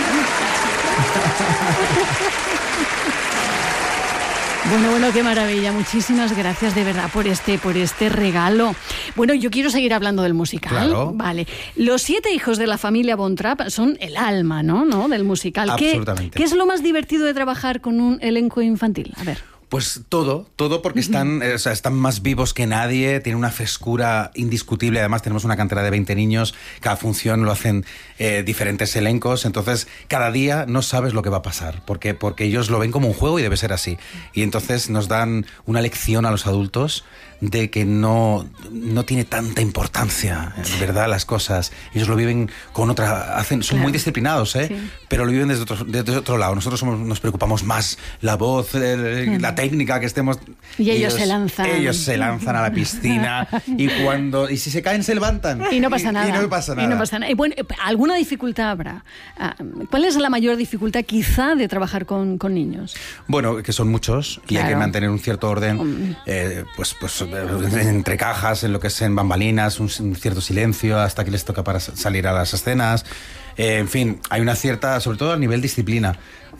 Bueno, qué maravilla. Muchísimas gracias de verdad por este regalo. Bueno, yo quiero seguir hablando del musical. Claro. Vale. Los 7 hijos de la familia Von Trapp son el alma, ¿no? Del musical. Absolutamente. ¿Qué es lo más divertido de trabajar con un elenco infantil? A ver. Pues todo porque están más vivos que nadie, tienen una frescura indiscutible. Además tenemos una cantera de 20 niños, cada función lo hacen diferentes elencos, entonces cada día no sabes lo que va a pasar, porque ellos lo ven como un juego y debe ser así. Y entonces nos dan una lección a los adultos de que no tiene tanta importancia, en verdad, las cosas. Ellos lo viven con otra... son muy disciplinados, sí. Pero lo viven desde otro lado. Nosotros nos preocupamos más la voz, la técnica, que estemos... Y ellos se lanzan. Ellos se lanzan a la piscina y si se caen se levantan. Y no pasa nada. Y no pasa nada. Y bueno, ¿alguna dificultad habrá? ¿Cuál es la mayor dificultad quizá de trabajar con niños? Bueno, que son muchos, claro. Y hay que mantener un cierto orden, pues entre cajas, en lo que es en bambalinas, un cierto silencio hasta que les toca para salir a las escenas. En fin, hay una cierta, sobre todo a nivel disciplina.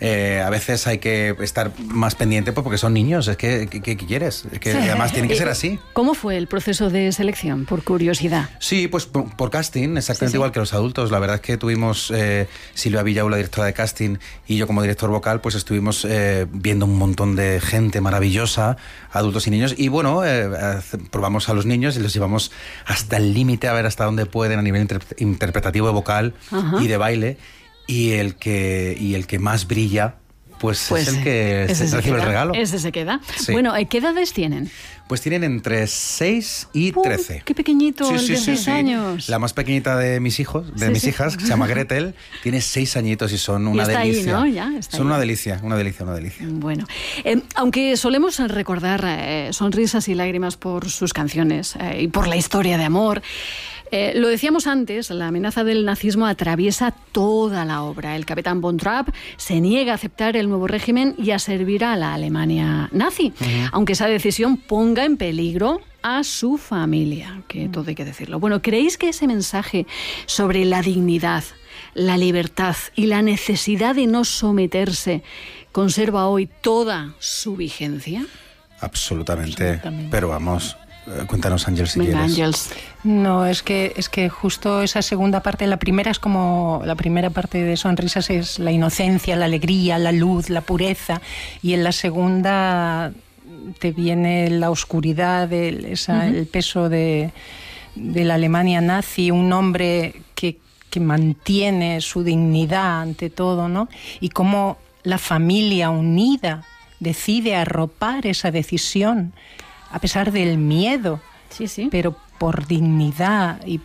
A veces hay que estar más pendiente porque son niños. Es que ¿qué quieres? Es que además tiene que ser así. ¿Cómo fue el proceso de selección? Por curiosidad. Sí, pues por casting, exactamente igual que los adultos. La verdad es que tuvimos Silvia Villau, la directora de casting, y yo como director vocal, pues estuvimos viendo un montón de gente maravillosa, adultos y niños, y bueno, probamos a los niños y los llevamos hasta el límite a ver hasta dónde pueden a nivel interpretativo, vocal y de baile. Y el que más brilla, pues es el que recibe el regalo. Ese se queda. Sí. Bueno, ¿qué edades tienen? Pues tienen entre 6 y 13. ¡Qué pequeñito! Sí, el de 6 años. La más pequeñita de mis hijas, que se llama Gretel, tiene 6 añitos y son una delicia. Ahí, ¿no? Ya está son ahí. una delicia. Bueno, aunque solemos recordar sonrisas y lágrimas por sus canciones y por la historia de amor, lo decíamos antes, la amenaza del nazismo atraviesa toda la obra. El capitán Von Trapp se niega a aceptar el nuevo régimen y a servir a la Alemania nazi, aunque esa decisión ponga en peligro a su familia, que todo hay que decirlo. Bueno, ¿creéis que ese mensaje sobre la dignidad, la libertad y la necesidad de no someterse conserva hoy toda su vigencia? Absolutamente. Pero vamos... Cuéntanos, Ángel, si Venga, quieres. Ángels. No, es que justo esa segunda parte, la primera es como la primera parte de Sonrisas es la inocencia, la alegría, la luz, la pureza, y en la segunda te viene la oscuridad, el peso de la Alemania nazi, un hombre que mantiene su dignidad ante todo, ¿no? Y cómo la familia unida decide arropar esa decisión a pesar del miedo, sí. Pero por dignidad y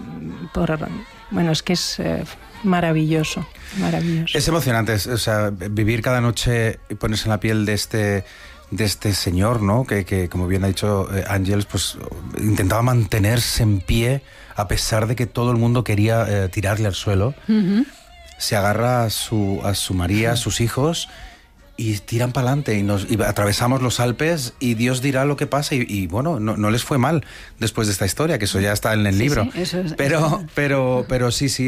por... Bueno, es que es maravilloso. Es emocionante, o sea, vivir cada noche y ponerse en la piel de este señor, ¿no? Que como bien ha dicho Ángels, pues intentaba mantenerse en pie a pesar de que todo el mundo quería tirarle al suelo. Se agarra a su María, a sus hijos, y tiran para adelante y atravesamos los Alpes y Dios dirá lo que pasa y bueno, no les fue mal después de esta historia, que eso ya está en el libro. Sí, eso es, pero sí,